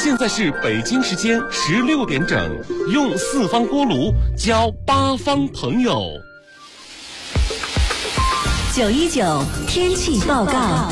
现在是北京时间16点整，用4方锅炉交8方朋友。 919天气报告。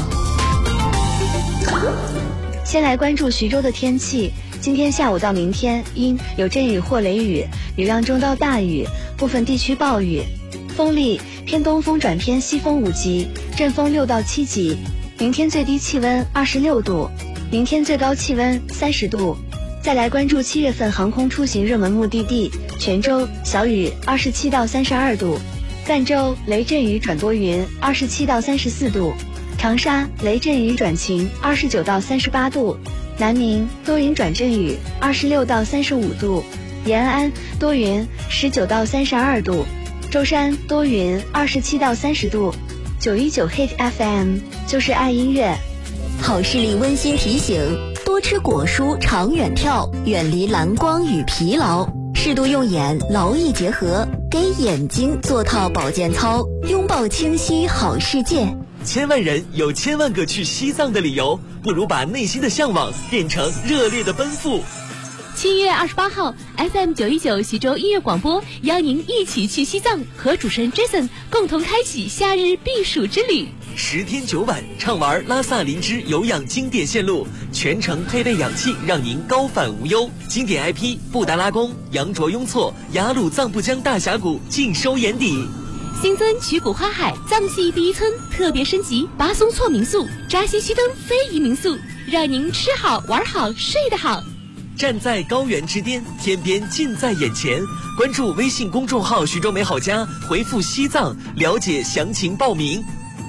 先来关注徐州的天气。今天下午到明天阴，有阵雨或雷雨，雨量中到大雨，部分地区暴雨。风力偏东风转偏西风5级，阵风6到7级。明天最低气温26度，明天最高气温30度。再来关注7月份航空出行热门目的地：泉州小雨27到32度，赣州雷阵雨转多云27到34度，长沙雷阵雨转晴29到38度，南宁多云转阵雨26到35度，延安多云19到32度，舟山多云27到30度。919 Hit FM 就是爱音乐。 好视力温馨提醒：多吃果蔬，长远跳，远离蓝光与疲劳，适度用眼，劳逸结合，给眼睛做套保健操，拥抱清晰好世界。 千万人有千万个去西藏的理由，不如把内心的向往变成热烈的奔赴。 7月28号 FM 919徐州音乐广播邀您一起去西藏，和主持人 Jason 共同开启夏日避暑之旅。 10天9晚畅玩拉萨林芝有氧经典线路，全程配备氧气，让您高反无忧。经典 IP 布达拉宫、羊卓雍措、雅鲁藏布江大峡谷尽收眼底。 新增曲谷花海藏系第一村特别升级巴松措民宿、扎西须登非遗民宿，让您吃好玩好睡得好。 站在高原之巅，天边近在眼前。关注微信公众号徐州美好家，回复西藏了解详情报名。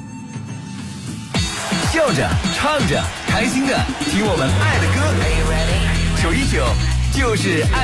笑着唱着开心的听我们爱的歌，919就是爱。